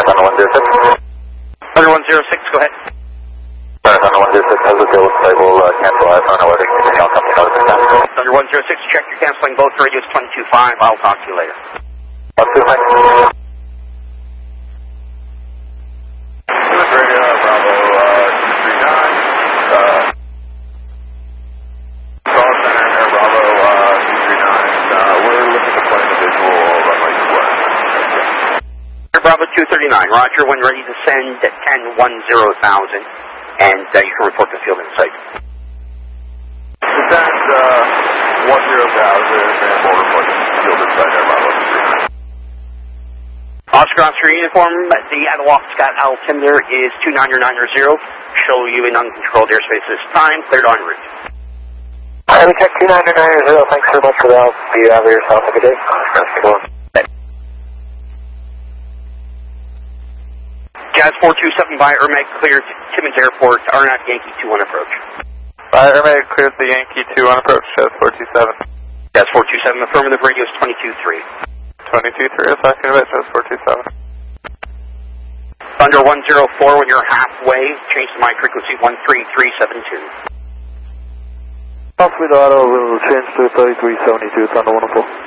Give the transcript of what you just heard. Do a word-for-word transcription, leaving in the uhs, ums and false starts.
Thunder one zero six. Thunder one zero six, go ahead. Thunder one zero six, has a deal with stable, uh, cancel I phone alert. Continue on company notice. Thunder one zero six, check you're canceling both radios twenty-two five. I'll talk to you later. Up to thanks. Radio, Bravo, uh, two three nine. Uh, call center, Air Bravo, uh, two three nine. Uh, we're looking to play the visual runway one. Air Bravo two thirty-nine, roger, when ready to send at ten one zero thousand, and uh, you can report the field in sight. Descend, uh, one zero thousand, and we'll report the field in sight, Air Bravo two three nine. Oscar Oscar uniform, the Adelaide Scott altimeter is two nine nine zero. Show you in uncontrolled airspace this time, cleared en route. Alright, we check two nine nine zero, thanks very much for the help. Be out of yourself, have a good day. Oscar Oscar one. Jazz four two seven by Ermeg, cleared Timmins Airport, R N F Yankee two one approach. By Ermeg, cleared the Yankee two one approach, Jazz four two seven. Jazz four two seven, affirmative, radio is twenty-two three. twenty-two three, I'm talking about Jazz four two seven. Thunder one zero four, when you're halfway, change to my frequency one three three seven two. Halfway to auto, we'll change to thirty-three seventy-two, Thunder one oh four.